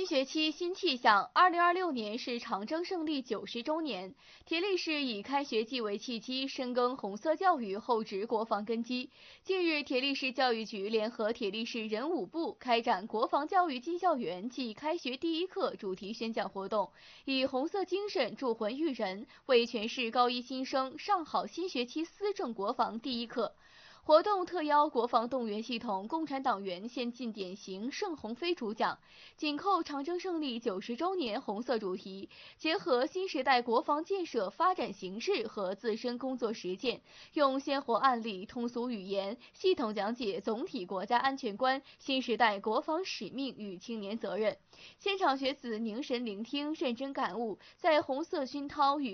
新学期新气象，2026年是长征胜利90周年。铁力市以开学季为契机，深耕红色教育，厚植国防根基。近日，铁力市教育局联合铁力市人武部开展国防教育进校园暨开学第一课主题宣讲活动，以红色精神铸魂育人，为全市高一新生上好新学期思政国防第一课。活动特邀国防动员系统共产党员先进典型盛鸿飞主讲，紧扣长征胜利90周年红色主题，结合新时代国防建设发展形势和自身工作实践，用鲜活案例、通俗语言系统讲解总体国家安全观、新时代国防使命与青年责任。现场学子凝神聆听，认真感悟，在红色熏陶与